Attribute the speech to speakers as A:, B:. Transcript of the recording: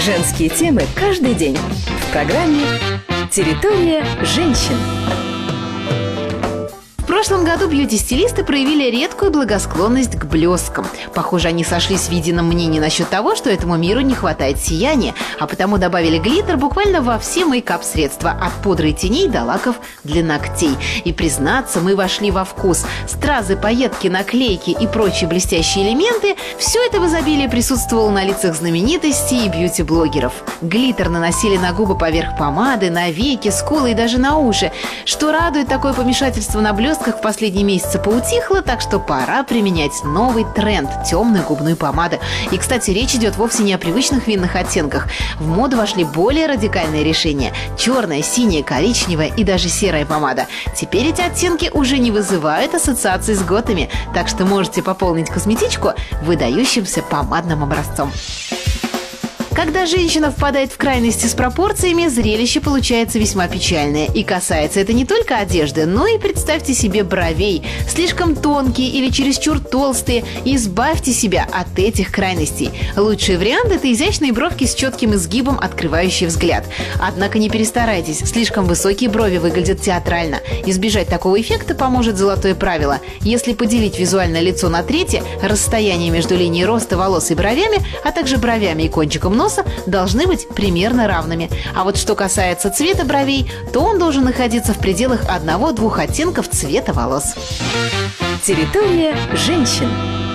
A: Женские темы каждый день в программе «Территория женщин».
B: В прошлом году бьюти-стилисты проявили редкую благосклонность к блескам. Похоже, они сошлись в едином мнении насчет того, что этому миру не хватает сияния, а потому добавили глиттер буквально во все мейкап-средства, от пудры и теней до лаков для ногтей. И, признаться, мы вошли во вкус. Стразы, пайетки, наклейки и прочие блестящие элементы – все это в изобилии присутствовало на лицах знаменитостей и бьюти-блогеров. Глиттер наносили на губы поверх помады, на веки, скулы и даже на уши. Что радует, такое помешательство на блестках в последние месяцы поутихло, так что пора применять новый тренд – темную губную помаду. И, кстати, речь идет вовсе не о привычных винных оттенках. В моду вошли более радикальные решения – черная, синяя, коричневая и даже серая помада. Теперь эти оттенки уже не вызывают ассоциаций с готами, так что можете пополнить косметичку выдающимся помадным образцом. Когда женщина впадает в крайности с пропорциями, зрелище получается весьма печальное. И касается это не только одежды, но и, представьте себе, бровей. Слишком тонкие или чересчур толстые. Избавьте себя от этих крайностей. Лучший вариант – это изящные бровки с четким изгибом, открывающие взгляд. Однако не перестарайтесь, слишком высокие брови выглядят театрально. Избежать такого эффекта поможет золотое правило. Если поделить визуальное лицо на трети, расстояние между линией роста волос и бровями, а также бровями и кончиком носа, должны быть примерно равными. А вот что касается цвета бровей, то он должен находиться в пределах 1-2 оттенков цвета волос.
A: Территория женщин.